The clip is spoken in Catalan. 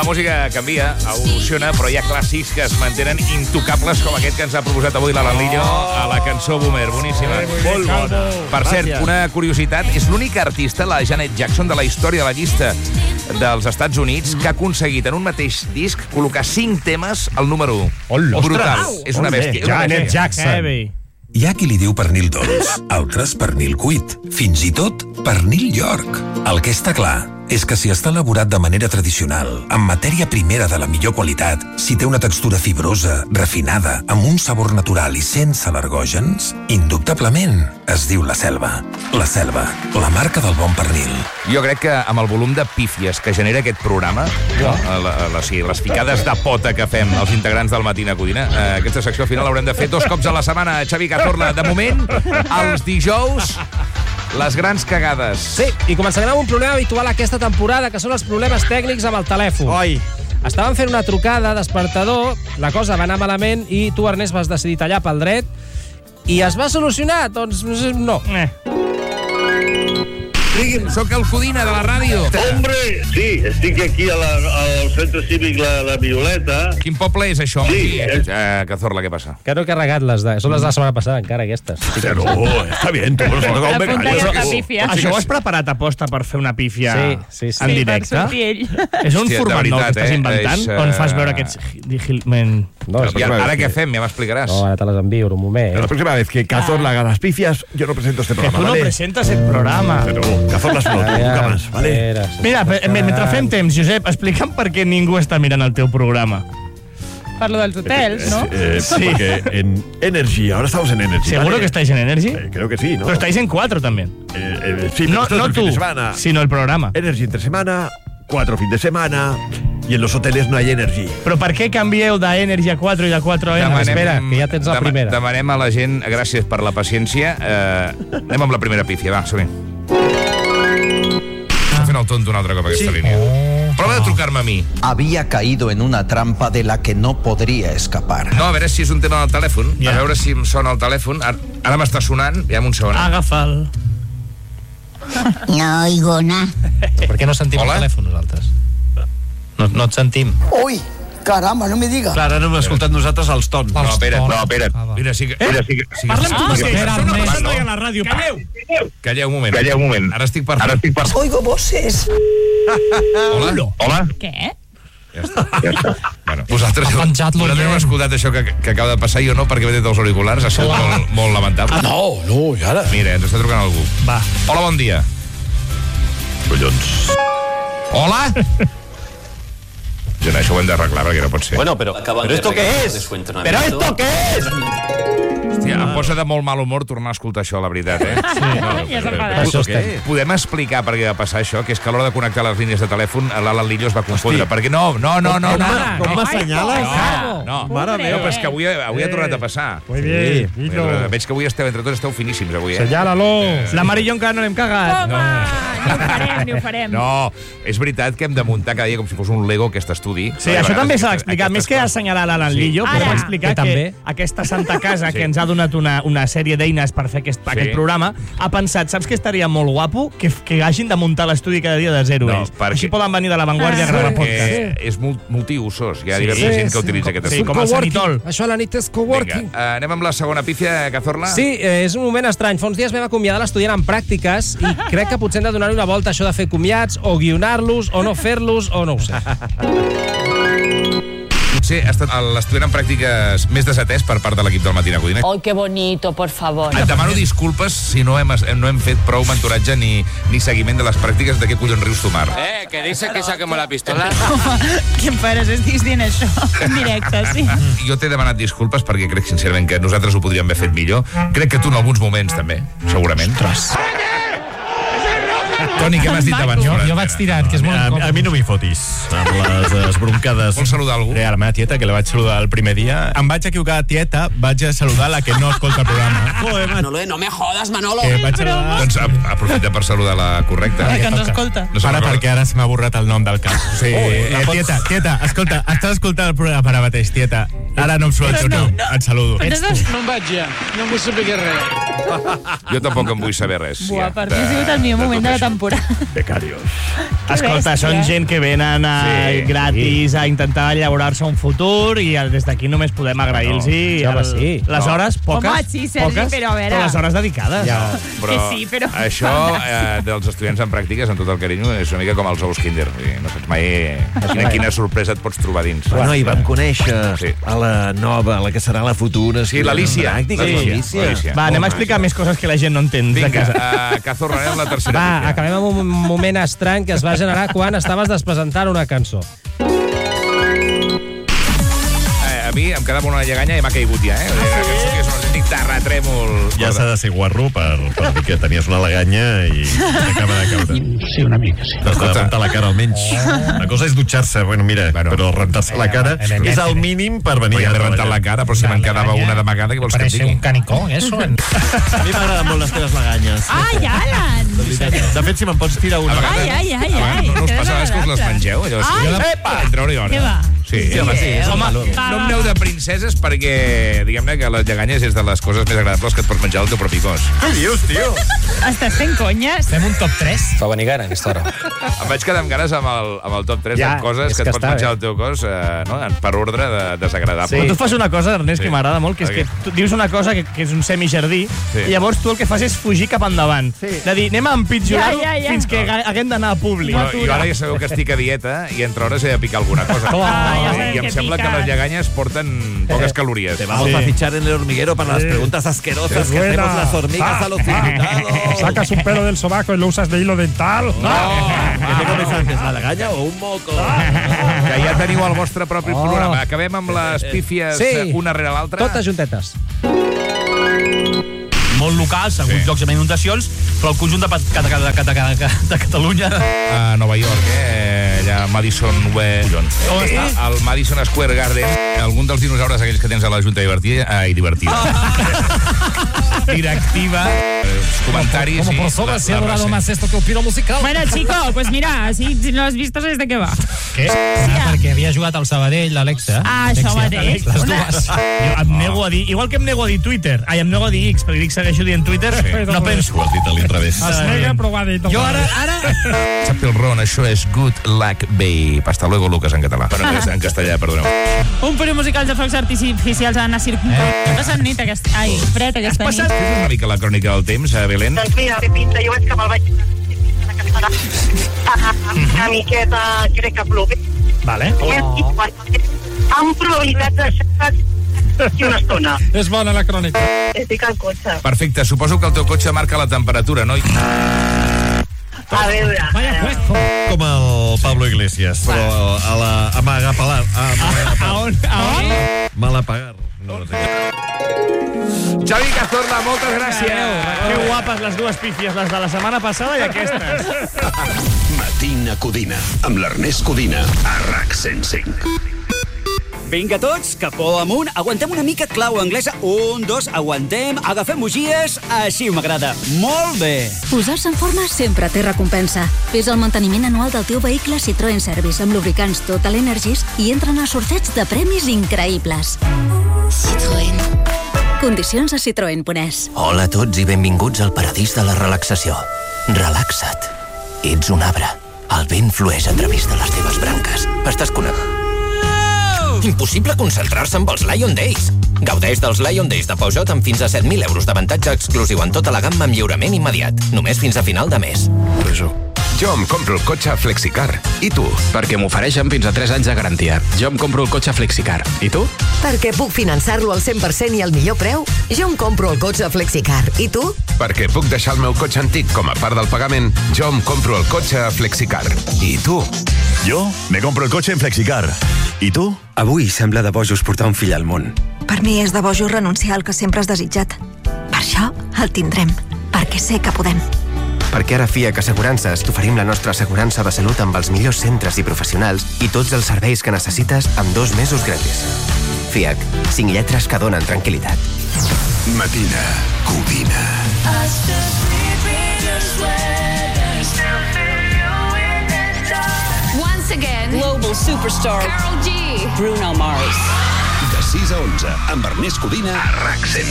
música canvia, evoluciona, però hi ha clàssics que es mantenen intocables com aquest que ens ha proposat avui l'Alan Lillo a la cançó Boomer. Boníssima. Molt bona. Per cert, una curiositat, és l'única artista, la Janet Jackson, de la història de la llista dels Estats Units que ha aconseguit en un mateix disc col·locar 5 temes al número 1. Brutal. És una bèstia. Janet Jackson. Hi ha qui li diu pernil dolç, altres pernil cuit, fins i tot pernil York. El que està clar és que si està elaborat de manera tradicional, amb matèria primera de la millor qualitat, si té una textura fibrosa, refinada, amb un sabor natural i sense alergògens, indubtablement es diu La Selva. La Selva, la marca del bon pernil. Jo crec que amb el volum de pífies que genera aquest programa, les ficades de pota que fem els integrants del Matina Codina, aquesta secció final l'haurem de fer 2 cops a la setmana. Xavi Cazorla, de moment, els dijous, les grans cagades. Sí, i començarem amb un problema habitual aquesta temporada, que són els problemes tècnics amb el telèfon. Oi. Estàvem fent una trucada despertador, la cosa va anar malament i tu, Ernest, vas decidir tallar pel dret i es va solucionar? Doncs no. Soc el Codina de la ràdio. Hombre, sí, estic aquí al centre cívic La Violeta. Quin poble és això? Sí. Cazorla, què passa? Que no he carregat les de... Són les de la setmana passada, encara, aquestes. Pero, está bien, tú no toca un becario. Això ho has preparat a posta per fer una pífia Sí. en directe? És un Hòstia, format de nou veritat, que estàs inventant? On fas veure aquests... No, I ara què fem? Ja m'explicaràs. No, ara te les envio un moment. La próxima vez que Cazorla haga las pifias, yo no presento este Que programa, tu no ¿vale? presentes el programa. Pero Cazorla solo, nunca más, ¿vale? Mira, mentre fem temps, Josep, explica'm per què ningú està mirant el teu programa. Per lo dels hotels, ¿no? Sí. Porque en Energy, ahora estamos en Energy. ¿Seguro ¿vale? que estáis en Energy? Creo que sí, ¿no? Pero estáis en 4 también. Sí, No, esto es no el fin tú, de semana. sino el programa. Energy entre semana, 4 fin de semana, y en los hoteles no hay Energy. Però per què canvieu d'Energy a 4 i de 4 a Energy? Espera, que ja tens la primera. Demanem a la gent, gràcies per la paciència, anem amb la primera pífia, va, som-hi. Estic fent el tonto un altre cop aquesta línia. Prova de trucar-me a mi. Había caído en una trampa de la que no podría escapar. No, a veure si és un tema del telèfon. Ja. A veure si em sona el telèfon. Ara m'està sonant, ja un segon. Agafa'l. No oigo nada. Per què no sentim Hola? el telèfon nosaltres? No et sentim. Uy, caramba, no me diga. Clar, ara no hem escoltat nosaltres els tons. No, espera't. Ah, Mira, sí que... Parla'm tu mateix, espera, això no Ernest. passa mai a la ràdio. Calleu un moment. Ara estic per... Oigo voces. Hola? Què? Ja està. Bueno, vosaltres Ha penjat l'oient. heu escoltat això que acaba de passar, jo no, perquè m'he tret els auriculars. Ha sigut molt lamentable. No, i ara? Mira, ens està trucant algú. Va. Hola, bon dia. Collons. Hola? Gent, això ho hem d'arreglar, perquè no pot ser. Bueno, pero ¿esto qué es? ¿Pero esto qué es? Hòstia, em posa de molt mal humor tornar a escoltar això, la veritat, eh? Ja s'ha enfadat. Podem explicar per què va passar això? Que és que a l'hora de connectar les línies de telèfon, l'Alan Lillo es va confondre. Perquè no. Com m'assenyales? No, Mare meva. però és que avui ha tornat a passar. Muy bien. Veig que avui entre tots esteu finíssims, avui, eh? Senyala-lo. La Mari i jo encara no l'hem cagat. Home, ni ho farem. No, és veritat que hem de muntar cada dia com si fos un Lego aquest estudi. Sí, això també s'ha d'explicar. Més que assenyalar l'Alan Lillo, podem Ara. explicar Que també. que aquesta santa casa que ens ha donat una sèrie d'eines per fer aquest programa ha pensat, saps que estaria molt guapo? Que hagin de muntar l'estudi cada dia de zero ells. Així poden venir de l'avantguàrdia a gravar podcast. És multiusos. Hi ha diversa gent que utilitza aquest Sí, estudi. com el Sanitol. Això a la nit és coworking. Vinga, anem amb la segona pífia, Cazorla? Sí, és un moment estrany. Fa uns dies vam acomiadar l'estudiant en pràctiques i crec que potser hem de donar-hi una volta a això de fer comiats, o guionar-los, o no fer-los, o no ho sé. Potser ha estat l'estudiant en pràctiques més desatès per part de l'equip del Matina Codina. Ay, qué bonito, por favor. Et demano disculpes si no hem fet prou mentoratge ni seguiment de les pràctiques de què collons rius tu, Mar. Que dice que saquemos la pistola. Què em fares? Estàs dient això en directe, sí? Jo t'he demanat disculpes perquè crec sincerament que nosaltres ho podríem haver fet millor. Crec que tu en alguns moments també, segurament. Toni, què m'has dit abans? Jo vaig tirant, que és molt incòmode. A mi no m'hi fotis amb les esbroncades. Vols saludar algú? A la meva tieta, que la vaig saludar el primer dia. Em vaig equivocar de tieta, vaig a saludar la que no escolta el programa. Manolo, no me jodas, Manolo. Que vaig saludar... Doncs aprofita per saludar la correcta. Que ens escolta. No se'n Para, recorda. perquè ara se m'ha borrat el nom del cap. Sí, tieta, escolta, estàs escoltant el programa per ara mateix, tieta. Ara no em surt el teu nom, et saludo. Ets tu. No em vaig ja, no em vull saber res. Jo tampoc em vull saber res. Buah, per mi ha sigut el millor moment de la temporada. temporada. Becarios. Escolta, són gent que venen gratis a intentar llaurar-se un futur i des d'aquí només podem agrair-los les hores, poques. Home, sí, Sergi, però a veure... Però les hores dedicades. Però això dels estudiants en pràctiques, amb tot el carinyo, és una mica com els ous Kinder. No saps mai quina sorpresa et pots trobar dins. Bueno, i vam conèixer a la nova, la que serà la futura... Sí, l'Alícia. Va, anem a explicar més coses que la gent no entén de casa. Vinga, Cazorra, anem la tercera. Va, acabem amb un moment estrany que es va generar quan estaves despresentant una cançó. A mi em quedava una lleganya i m'ha caigut ja, La cançó que és un autèntic terratrèmol. Ja s'ha de ser guarro per dir que tenies una leganya i t'acaba de caure. Sí, una mica, sí. T'has de rentar la cara almenys. La cosa és dutxar-se, però rentar-se la cara és el mínim per venir a treballar. Rentar la cara, però si me'n quedava una d'amagada, què vols que et digui? Parece un canicó, eso. A mi m'agraden molt les teves leganyes. Ai, Alan! De fet, si me'n pots tirar una... Ai. No us passa que us les mengeu? Epa! Entre hora i hora. Què va? Sí, home, no em aneu de princeses perquè, diguem-ne, que les lleganyes és de les coses més agradables que et pots menjar al teu propi cos. Què dius, tio? Estàs fent conyes? Fem un top 3? Fa venir gana, aquesta hora. Em vaig quedar amb ganes amb el top 3 de coses que et pots menjar al teu cos per ordre de desagradable. Però tu fas una cosa, Ernest, que m'agrada molt, que és que tu dius una cosa que és un semijardí i llavors tu el que fas és fugir cap endavant. De dir, anem a empitjorar-ho fins que haguem d'anar a públic. Jo ara ja sabeu que estic a dieta i entre hores he de picar alguna cosa. I em sembla que les lleganyes porten poques calories. Te vamos a fichar en el hormiguero para las preguntas asquerosas que hacemos las hormigas a los invitados. Sacas un pelo del sobaco y lo usas de hilo dental. ¿Qué te comes antes, la leganya o un moco? Que ja teniu el vostre propi programa. Acabem amb les pífies una rere l'altra. Totes juntetes. Molt locals, alguns llocs amb inundacions, però el conjunt de Catalunya... A Nova York, allà a Madison al Madison Square Garden, algun dels dinosaures aquells que tens a la Junta divertida. Directiva, comentaris... Como persona se ha adorado más esto que el piro musical. Bueno, chico, pues mira, si no has visto, ¿sabes de què va? Què? Perquè havia jugat al Sabadell, l'Alexa. Ah, això mateix. Les dues. Jo em nego a dir, igual que em nego a dir Twitter, em nego a dir X, perquè dic segueixo dient Twitter, no penso. Ho has dit a l'inrevés. Es nega, però ho ha dit. Jo ara... Chapilron, això és Good Luck Babe. Hasta luego, Lucas, en català. Però en castellà, perdoneu. Un període musical de focs artificials a Nasir. Passat nit aquesta... Ai, fred aquesta nit. Fes una mica la crònica del temps, Belén. Doncs mira, té pinta, jo vaig cap al baix una miqueta, crec que plou. Vale. Amb probabilitat de ser i una estona. És bona la crònica. Estic al cotxe. Perfecte, suposo que el teu cotxe marca la temperatura, no? A veure... Com el Pablo Iglesias, però a la Amagapalar. A on? Malapagar. Xavi Cazorla, moltes gràcies. Que guapes les dues pífies, les de la setmana passada i aquestes. Matina Codina, amb l'Ernest Codina, a RAC 105. Vinga tots, capó amunt, aguantem una mica clau anglesa. 1, 2, aguantem, agafem bugies, així m'agrada. Molt bé. Posar-se en forma sempre té recompensa. Fes el manteniment anual del teu vehicle Citroën Service amb lubricants Total Energies i entren a sorteig de premis increïbles. Citroën. Condicions a citroen.es. Hola a tots i benvinguts al paradís de la relaxació. Relaxa't. Ets un arbre. El vent flueix a través de les teves branques. Estàs connectat. Impossible concentrar-se amb els Lion Days. Gaudeix dels Lion Days de Peugeot amb fins a 7.000 euros d'avantatge exclusiu en tota la gamma amb lliurament immediat. Només fins a final de mes. Jo em compro el cotxe Flexicar. I tu? Perquè m'ofereixen fins a 3 anys de garantia. Jo em compro el cotxe Flexicar. I tu? Perquè puc finançar-lo al 100% i al millor preu. Jo em compro el cotxe Flexicar. I tu? Perquè puc deixar el meu cotxe antic com a part del pagament. Jo em compro el cotxe Flexicar. I tu? Jo me compro el cotxe en Flexicar. I tu? Avui sembla de bojos portar un fill al món. Per mi és de bojos renunciar al que sempre has desitjat. Per això el tindrem. Perquè sé que podem. Perquè ara a FIAC Assegurances t'oferim la nostra assegurança de salut amb els millors centres i professionals i tots els serveis que necessites amb 2 mesos gratis. FIAC, 5 lletres que donen tranquil·litat. Matina Codina. Once again, global superstar Karol G, Bruno Mars. De 6 a 11, amb Ernest Codina, a RAC 105.